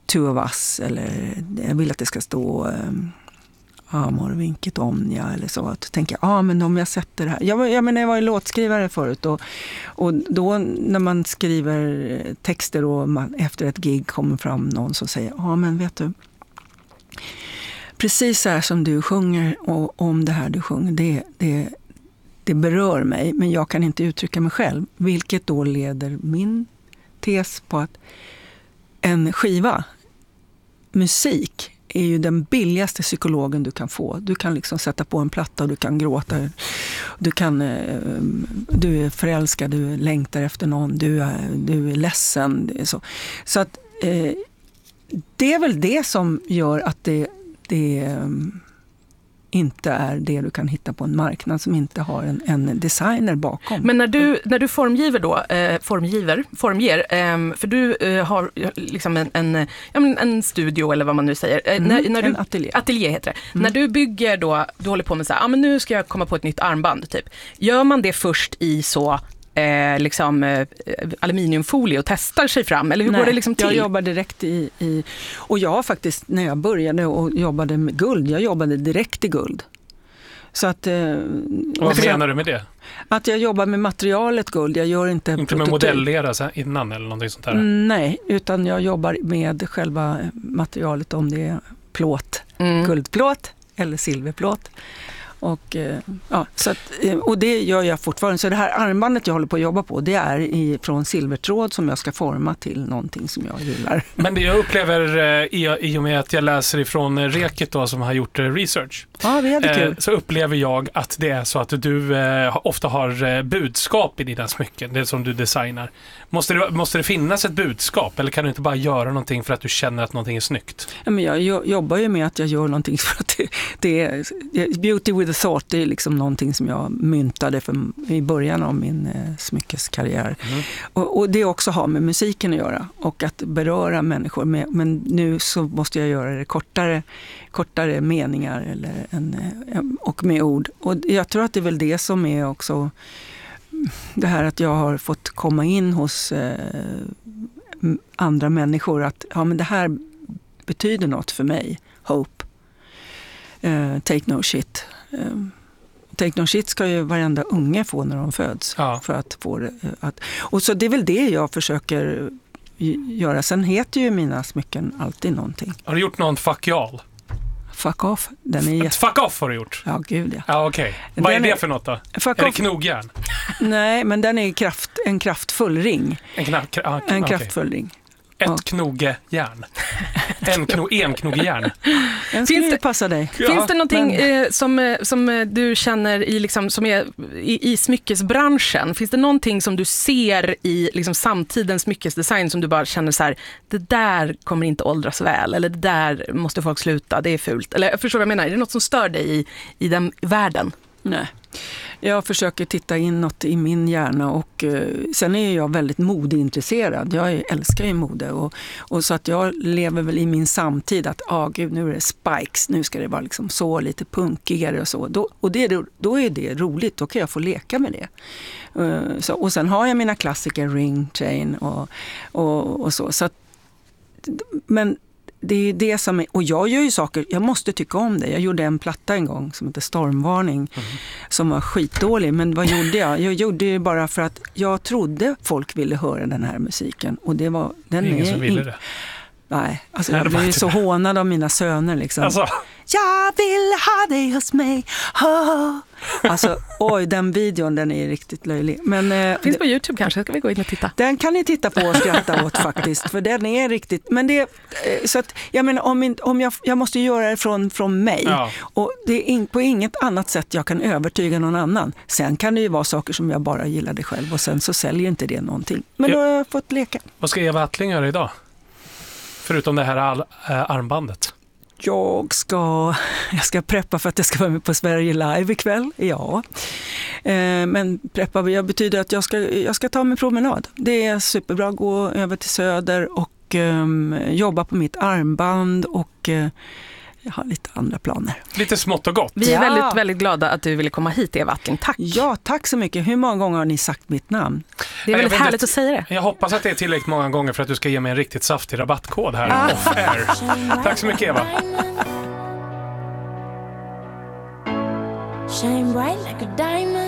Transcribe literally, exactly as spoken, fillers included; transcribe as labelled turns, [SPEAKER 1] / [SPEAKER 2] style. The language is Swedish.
[SPEAKER 1] Two of Us, eller jag vill att det ska stå um, Amor, Vinket, Omnia eller så. Att tänka, ja ah, men om jag sätter det här. Jag, jag menar, jag var ju låtskrivare förut och, och då när man skriver texter och man, efter ett gig kommer fram någon som säger, ja ah, men vet du, precis så här som du sjunger och om det här du sjunger, det, det, det berör mig, men jag kan inte uttrycka mig själv. Vilket då leder min tes på att en skiva, musik, är ju den billigaste psykologen du kan få. Du kan liksom sätta på en platta och du kan gråta. Du kan, du är förälskad, du längtar efter någon, du är, du är ledsen. Så, så att eh, det är väl det som gör att det, det inte är det du kan hitta på en marknad som inte har en, en designer bakom.
[SPEAKER 2] Men när du, när du formgiver då, eh, formgiver, formger, eh, för du eh, har liksom en, en, ja, men en studio eller vad man nu säger. Eh,
[SPEAKER 1] mm,
[SPEAKER 2] när, när du,
[SPEAKER 1] en ateljé.
[SPEAKER 2] Ateljé heter det.
[SPEAKER 1] Mm.
[SPEAKER 2] När du bygger då, du håller på med så här, ah, men nu ska jag komma på ett nytt armband typ. Gör man det först i så Eh, liksom, eh, aluminiumfolie och testar sig fram? Eller hur
[SPEAKER 1] Nej,
[SPEAKER 2] går det liksom till?
[SPEAKER 1] Jag jobbar direkt i, i... Och jag har faktiskt, när jag började och jobbade med guld, jag jobbade direkt i guld. Så att... Eh,
[SPEAKER 3] vad menar du med det?
[SPEAKER 1] Att jag jobbar med materialet guld, jag gör inte...
[SPEAKER 3] Inte med modellera innan eller någonting sånt där?
[SPEAKER 1] Nej, utan jag jobbar med själva materialet, om det är plåt, mm. guldplåt eller silverplåt. Och, ja, så att, och det gör jag fortfarande. Så det här armbandet jag håller på att jobba på, det är i, från silvertråd som jag ska forma till någonting som jag gillar. Men
[SPEAKER 3] det jag upplever i, i och med att jag läser ifrån Reket då, som har gjort research.
[SPEAKER 1] Ja, det är det kul.
[SPEAKER 3] Så upplever jag att det är så att du eh, ofta har budskap i dina smycken, det som du designar. Måste det, måste det finnas ett budskap eller kan du inte bara göra någonting för att du känner att någonting är snyggt?
[SPEAKER 1] Ja, men jag, jag jobbar ju med att jag gör någonting för att det, det är beauty with a thought, det är liksom någonting som jag myntade för, i början av min eh, smyckeskarriär. Mm. Och, och det också har med musiken att göra och att beröra människor med, men nu så måste jag göra det kortare, kortare meningar eller en, och med ord. Och jag tror att det är väl det som är också det här att jag har fått komma in hos eh, andra människor att ja, men det här betyder något för mig. Hope. Uh, take no shit. Uh, take no shit ska ju varenda unge få när de föds. Ja. För att få det, att, och så det är väl det jag försöker göra. Sen heter ju mina smycken alltid någonting.
[SPEAKER 3] Har du gjort någon fuck y'all?
[SPEAKER 1] Fuck off. Den är jätt...
[SPEAKER 3] Fuck off har du gjort?
[SPEAKER 1] Ja, gud ja.
[SPEAKER 3] Ja, okej. Okay. Vad är det för något då?
[SPEAKER 1] Fuck
[SPEAKER 3] är
[SPEAKER 1] off.
[SPEAKER 3] det knogjärn?
[SPEAKER 1] Nej, men den är kraft, en kraftfull ring.
[SPEAKER 3] En, kna- kra- ah,
[SPEAKER 1] en
[SPEAKER 3] okay.
[SPEAKER 1] kraftfull ring.
[SPEAKER 3] Ett ja. knogjärn. En, kno, en knogjärn.
[SPEAKER 1] Den skulle ju passa dig.
[SPEAKER 2] Ja. Finns det någonting men... eh, som, som du känner i, liksom, som är i, i smyckesbranschen? Finns det någonting som du ser i liksom, samtidens smyckesdesign som du bara känner så här, det där kommer inte åldras väl eller det där måste folk sluta, det är fult. Eller jag förstår vad jag menar, är det något som stör dig i, i den världen?
[SPEAKER 1] Nej. Jag försöker titta inåt i min hjärna och eh, sen är jag väldigt modeintresserad. Jag älskar ju mode och, och så att jag lever väl i min samtid att ah, gud, nu är det spikes, nu ska det vara liksom så lite punkigare och så. Då, och det, då är det roligt, då kan jag få leka med det. Uh, så, och sen har jag mina klassiker, ring, chain och, och, och så. så att, men det är det som är, och jag gör ju saker, jag måste tycka om det. Jag gjorde en platta en gång som heter Stormvarning mm. som var skitdålig, men vad gjorde jag? Jag gjorde det bara för att jag trodde folk ville höra den här musiken och det var den
[SPEAKER 3] ingen
[SPEAKER 1] är
[SPEAKER 3] som ville
[SPEAKER 1] in...
[SPEAKER 3] det.
[SPEAKER 1] Nej, alltså jag blev så hånad av mina söner liksom.
[SPEAKER 3] Alltså.
[SPEAKER 1] Jag vill ha dig hos mig. Oh. Alltså, oj, den videon, den är riktigt löjlig. Men, eh,
[SPEAKER 2] finns på YouTube kanske, ska vi gå in och titta?
[SPEAKER 1] Den kan ni titta på och skratta åt faktiskt, för den är riktigt, men det, eh, så att, jag menar, om, in, om jag, jag måste göra det från, från mig,
[SPEAKER 3] ja.
[SPEAKER 1] Och det är in, på inget annat sätt jag kan övertyga någon annan. Sen kan det ju vara saker som jag bara gillade själv och sen så säljer inte det någonting. Men då har jag fått leka.
[SPEAKER 3] Vad ska Eva Attling göra idag? Förutom det här all, äh, armbandet.
[SPEAKER 1] Jag ska, jag ska preppa för att jag ska vara med på Sverige Live ikväll. Ja. Eh, men preppa jag betyder att jag ska, jag ska ta mig promenad. Det är superbra att gå över till Söder och eh, jobba på mitt armband och eh, jag har lite andra planer.
[SPEAKER 3] Lite smått och gott.
[SPEAKER 2] Vi är
[SPEAKER 1] Ja.
[SPEAKER 2] väldigt, väldigt glada att du ville komma hit, Eva Attling. Tack.
[SPEAKER 1] Ja, tack så mycket. Hur många gånger har ni sagt mitt namn?
[SPEAKER 2] Det är
[SPEAKER 3] Jag
[SPEAKER 2] väldigt
[SPEAKER 3] vet
[SPEAKER 2] härligt
[SPEAKER 3] inte-
[SPEAKER 2] att säga det.
[SPEAKER 3] Jag hoppas att det är tillräckligt många gånger för att du ska ge mig en riktigt saftig rabattkod här
[SPEAKER 1] Ah.
[SPEAKER 3] off air. Tack så mycket, Eva.
[SPEAKER 4] Shine bright like a diamond.